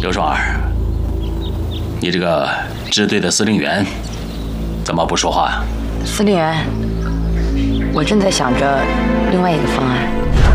刘双儿，你这个支队的司令员，怎么不说话呀？ 司令员，我正在想着另外一个方案。